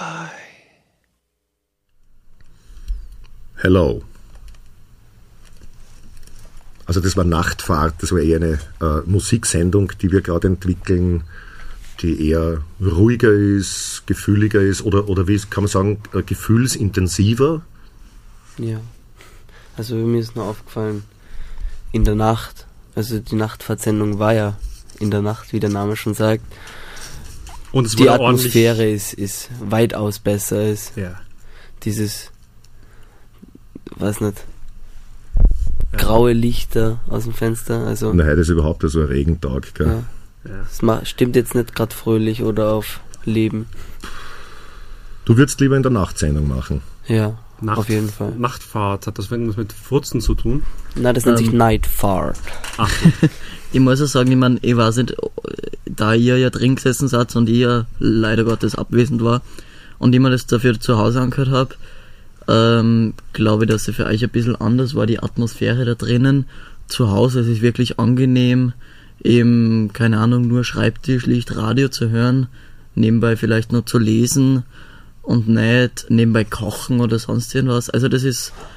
Hello. Also das war Nachtfahrt, das war eher eine Musiksendung, die wir gerade entwickeln, die eher ruhiger ist, gefühliger ist oder wie kann man sagen, gefühlsintensiver. Ja, also mir ist nur aufgefallen, in der Nacht, also die Nachtfahrtsendung war ja in der Nacht, wie der Name schon sagt. Und es die Atmosphäre ist weitaus besser, ist dieses, weiß nicht, graue Lichter aus dem Fenster. Also na, heute ist überhaupt so ein Regentag. Gell? Ja. Es stimmt jetzt nicht gerade fröhlich oder auf Leben. Du würdest lieber in der Nachtsendung machen? Ja, auf jeden Fall. Nachtfahrt, hat das irgendwas mit Furzen zu tun? Nein, das nennt sich Nightfahrt. Ach. Ich muss auch sagen, ich weiß nicht, da ihr ja drin gesessen seid und ich ja leider Gottes abwesend war und ich mir das dafür zu Hause angehört habe, glaube ich, dass es für euch ein bisschen anders war, die Atmosphäre da drinnen. Zu Hause, es ist wirklich angenehm, eben, keine Ahnung, nur Schreibtisch, Licht, Radio zu hören, nebenbei vielleicht noch zu lesen und nicht nebenbei kochen oder sonst irgendwas. Also das ist